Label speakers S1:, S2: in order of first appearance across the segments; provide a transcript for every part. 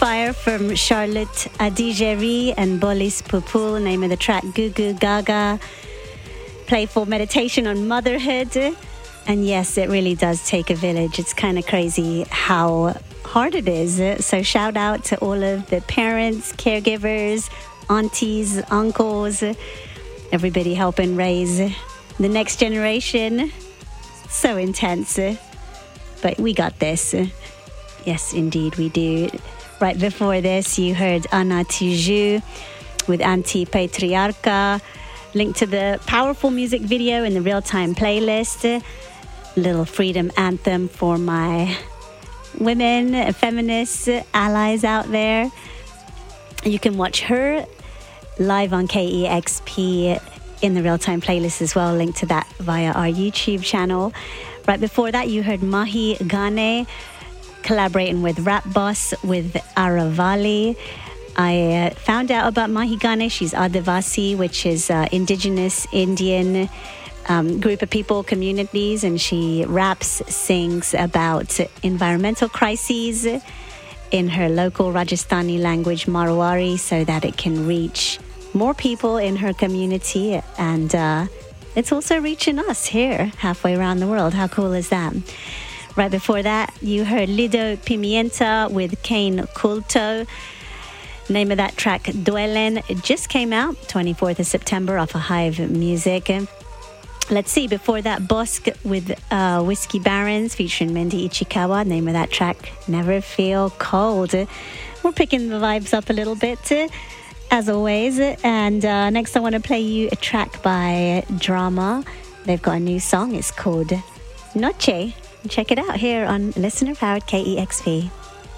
S1: Fire from Charlotte Adigéry and Bolis Pupul. Name of the track, Goo Goo Gaga. Playful meditation on motherhood. And yes, it really does take a village. It's kind of crazy how hard it is. So shout out to all of the parents, caregivers, aunties, uncles, everybody helping raise the next generation. So intense. But we got this. Yes, indeed, we do. Right before this, you heard Anna Tijoux with Anti-Patriarca. Link to the powerful music video in the real-time playlist. Little freedom anthem for my women, feminist allies out there. You can watch her live on KEXP in the real-time playlist as well. Link to that via our YouTube channel. Right before that, you heard Mahi Gane collaborating with Rap Boss with Aravali. I found out about Mahi Gane. She's Adivasi, which is indigenous Indian group of people, communities, and she raps, sings about environmental crises in her local Rajasthani language, Marwari, so that it can reach more people in her community. And it's also reaching us here, halfway around the world. How cool is that? Right before that, you heard Lido Pimienta with Kane Kulto. Name of that track, Duelen. It just came out, 24th of September, off of Hive Music. Let's see, before that, Bosque with Whiskey Barons featuring Mendy Ichikawa. Name of that track, Never Feel Cold. We're picking the vibes up a little bit, as always. And next I want to play you a track by Drama. They've got a new song. It's called Noche. Check it out here on listener-powered KEXP.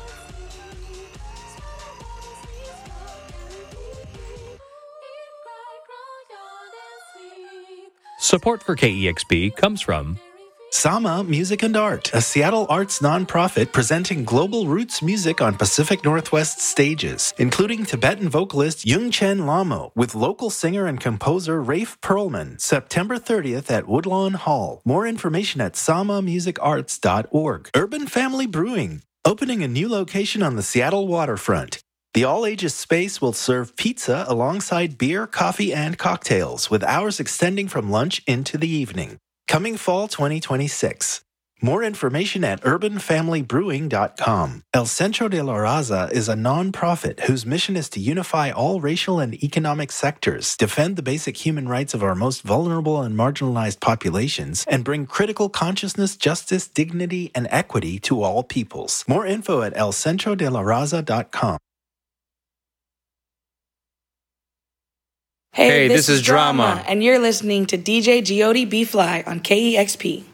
S2: Support for KEXP comes from
S3: Sama Music and Art, a Seattle arts nonprofit presenting global roots music on Pacific Northwest stages, including Tibetan vocalist Yungchen Lamo with local singer and composer Rafe Perlman, September 30th at Woodlawn Hall. More information at samamusicarts.org. Urban Family Brewing, opening a new location on the Seattle waterfront. The all-ages space will serve pizza alongside beer, coffee, and cocktails, with hours extending from lunch into the evening. Coming fall 2026. More information at urbanfamilybrewing.com. El Centro de la Raza is a non-profit whose mission is to unify all racial and economic sectors, defend the basic human rights of our most vulnerable and marginalized populations, and bring critical consciousness, justice, dignity, and equity to all peoples. More info at elcentrodelaraza.com.
S4: Hey, this is Drama, and you're listening to DJ Giodi B-Fly on KEXP.